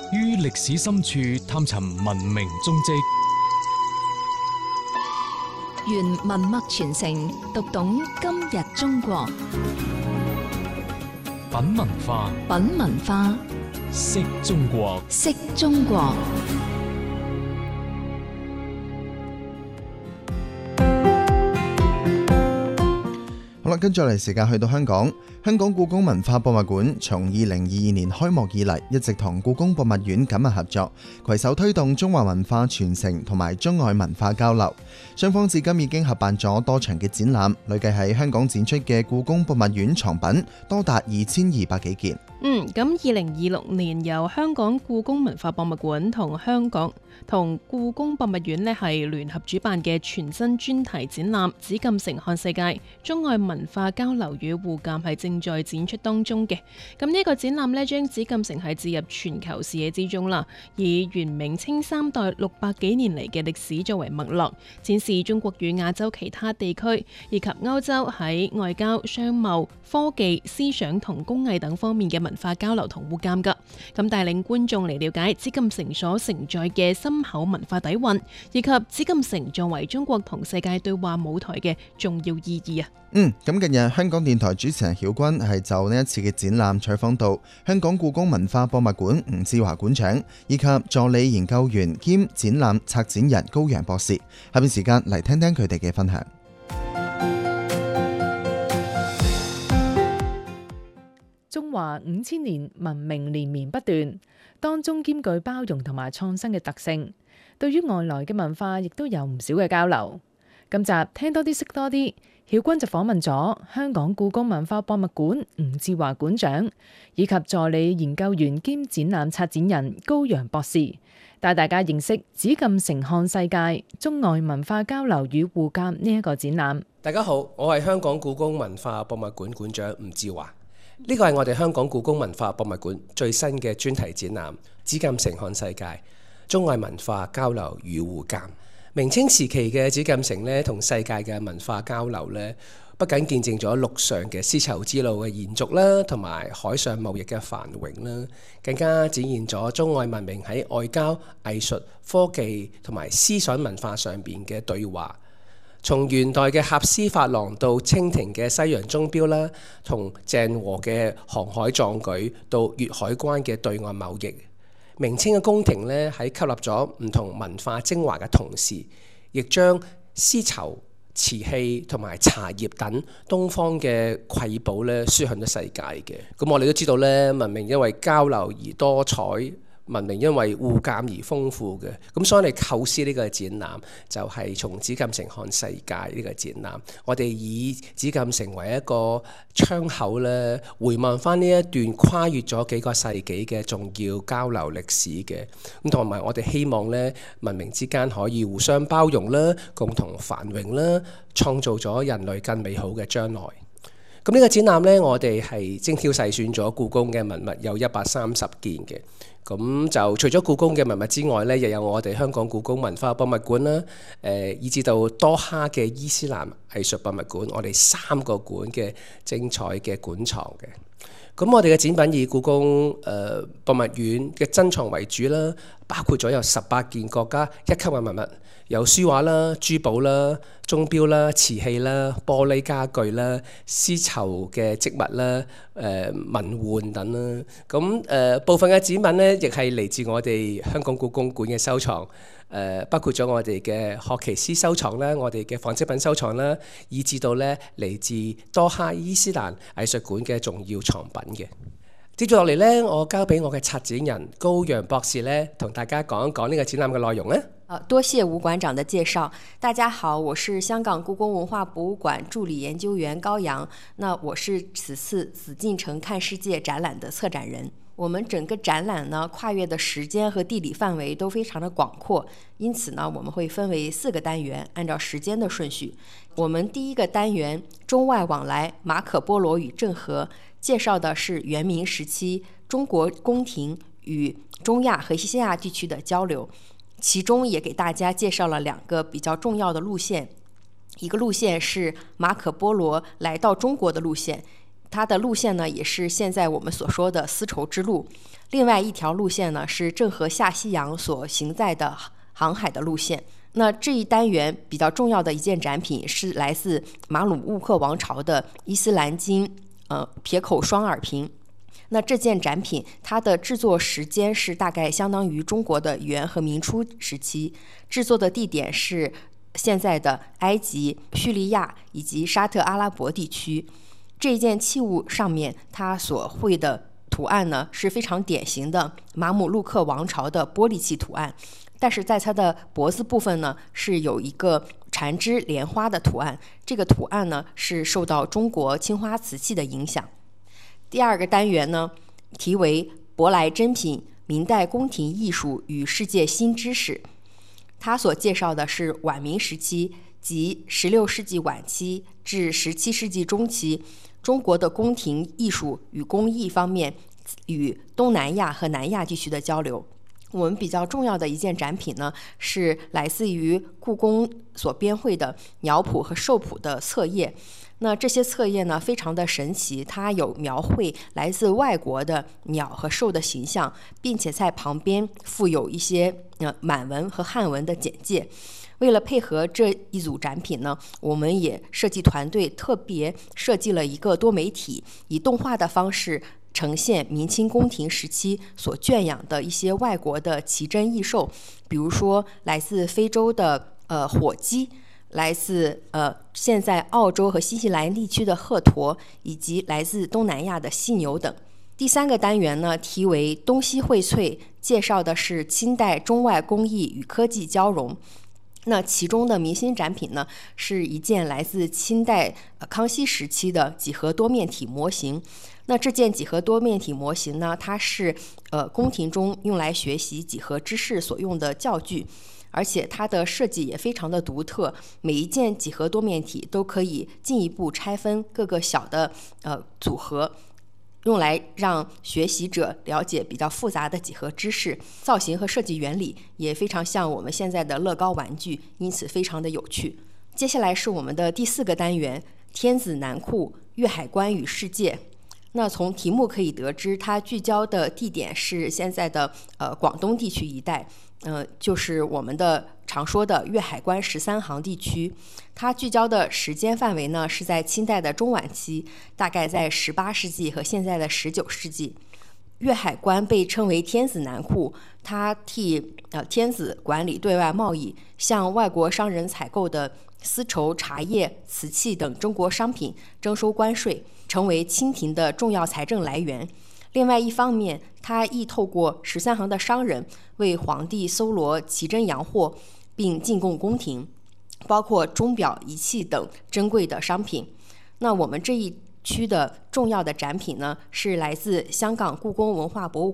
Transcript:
於歷史深處探尋文明蹤跡， 原文脈傳承，讀懂今日中國。 品文化， 品文化， 識中國， 識中國。 好啦，跟住嚟時間去到香港故宮文化博物館從2022年開幕以嚟，一直同故宮博物院緊密合作，攜手推動中華文化傳承同埋中外文化交流。雙方至今已經合辦咗多場嘅展覽，累計喺香港展出嘅故宮博物院藏品多達2200幾件。 咁2026年由香港故宮文化博物館同故宮博物院呢係聯合主辦嘅全新專題展覽《紫禁城看世界：中外文化交流與互鑑》係正在展出當中嘅。咁呢個展覽呢，將紫禁城係置入全球視野之中啦，以元明清三代600幾年嚟嘅歷史作為脈絡，展示中國與亞洲其他地區以及歐洲喺外交、商貿、科技、思想同工藝等方面嘅文化交流同互鑑噶。咁帶領觀眾嚟了解紫禁城所承載嘅深厚文化底蘊，以及紫禁城作為中國同世界對話舞台嘅重要意義啊。 咁近日香港電台主持人曉君係就呢一次嘅展覽採訪到香港故宮文化博物館吳志華館長以及助理研究員兼展覽策展人高陽博士。下面時間嚟聽聽佢哋嘅分享。 中華5000年文明連綿不斷，當中兼具包容同埋創新嘅特性，對於外來嘅文化亦都有唔少嘅交流。今集聽多啲識多啲，曉君就訪問咗香港故宮文化博物館吳志華館長以及助理研究員兼展覽策展人高陽博士，帶大家認識紫禁城看世界：中外文化交流與互鑑呢一個展覽。 大家好，我係香港故宮文化博物館館長吳志華。呢個係我哋香港故宮文化博物館最新嘅專題展覽《紫禁城看世界：中外文化交流與互鑑》。明清時期嘅紫禁城呢，同世界嘅文化交流呢，不僅見證咗陸上嘅絲綢之路嘅延續啦，同埋海上貿易嘅繁榮啦，更加展現咗中外文明喺外交、藝術、科技同埋思想文化上邊嘅對話。從元代嘅篋絲珐琅到清廷嘅西洋鐘錶啦，同鄭和嘅航海壯舉到粵海關嘅對外貿易，明清嘅宮廷呢，喺吸納咗唔同文化精華嘅同時，亦將絲綢、瓷器同埋茶葉等東方嘅瑰寶呢輸向咗世界嘅。咁我哋都知道呢，文明因為交流而多彩，文明因為互鑑而豐富嘅，咁所以你構思呢個展覽就係從紫禁城看世界呢個展覽。我哋以紫禁城為一個窗口咧，回望翻呢一段跨越咗幾個世紀嘅重要交流歷史嘅，咁同埋我哋希望咧，文明之間可以互相包容啦，共同繁榮啦，創造咗人類更美好嘅將來。咁呢個展覽呢，我哋係精挑細選咗故宮嘅文物有130件嘅。咁就除咗故宮嘅文物之外呢，又有我哋香港故宮文化博物館啦，以至到多哈嘅伊斯蘭藝術博物館，我哋3個館嘅精彩嘅館藏嘅。咁我哋嘅展品以故宮博物院嘅珍藏為主啦，包括咗有18件國家一級嘅文物，有書畫啦、珠寶啦、鐘錶啦、瓷器啦、玻璃家具啦、絲綢嘅織物啦、文玩等啦。咁部分嘅展品呢，亦係嚟自我哋香港故宮館嘅收藏。包括咗我哋嘅學奇詩收藏啦，我哋嘅紡織品收藏啦，以至到咧嚟自多哈伊斯蘭藝術館嘅重要藏品嘅。接住落嚟呢，我交俾我嘅策展人高陽博士呢，同大家講一講呢個展覽嘅內容呢。 多謝吳館長的介紹。大家好，我是香港故宮文化博物館助理研究員高陽。那我是此次紫禁城看世界展覽的策展人。我們整個展覽呢，跨越的時間和地理範圍都非常的廣闊，因此呢，我們會分為4個單元，按照時間的順序。我們第一個單元中外往來，馬可波羅與鄭和，介紹的是元明時期中國宮廷與中亞和西亞地區的交流，其中也給大家介紹了2個比較重要的路線，一個路線是馬可波羅來到中國的路線， 它的路线呢也是现在我们所说的丝绸之路。另外一条路线呢是郑和下西洋所行在的航海的路线。那这一单元比较重要的一件展品是来自马鲁乌克王朝的伊斯兰金撇口双耳瓶。那这件展品它的制作时间是大概相当于中国的元和明初时期，制作的地点是现在的埃及、叙利亚以及沙特阿拉伯地区。这件器物上面它所绘的图案呢是非常典型的马姆路克王朝的玻璃器图案，但是在它的脖子部分呢是有一个缠枝莲花的图案，这个图案呢是受到中国青花瓷器的影响。第二个单元呢题为舶来珍品明代宫廷艺术与世界新知识，它所介绍的是晚明时期即16世纪晚期至17世纪中期中国的宫廷艺术与工艺方面与东南亚和南亚地区的交流。我们比较重要的一件展品呢是来自于故宫所编绘的鸟谱和兽谱的册页。那这些册页呢非常的神奇，它有描绘来自外国的鸟和兽的形象，并且在旁边附有一些满文和汉文的简介。为了配合这一组展品呢，我们也设计团队特别设计了一个多媒体，以动画的方式呈现明清宫廷时期所圈养的一些外国的奇珍异兽，比如说来自非洲的火鸡，来自现在澳洲和新西兰地区的鹤鸵，以及来自东南亚的犀牛等。第三个单元呢题为东西荟萃，介绍的是清代中外工艺与科技交融。那其中的明星展品呢是一件来自清代康熙时期的几何多面体模型。那这件几何多面体模型呢，它是宫廷中用来学习几何知识所用的教具，而且它的设计也非常的独特，每一件几何多面体都可以进一步拆分各个小的组合，用来让学习者了解比较复杂的几何知识。造型和设计原理也非常像我们现在的乐高玩具，因此非常的有趣。接下来是我们的第四个单元，天子南库粤海关与世界。那从题目可以得知，它聚焦的地点是现在的广东地区一带，就是我们的常说的粤海关13行地区。它聚焦的时间范围呢是在清代的中晚期，大概在18世纪和现在的19世纪。粤海关被称为天子南库，它替天子管理对外贸易，向外国商人采购的丝绸、茶叶、瓷器等中国商品征收关税，成为清廷的重要财政来源。另外一方面，它亦透过13行的商人为皇帝搜罗奇珍洋货，并进贡宫廷，包括钟表、仪器等珍贵的商品。那我们这一区的重要的展品呢，是来自香港故宫文化博物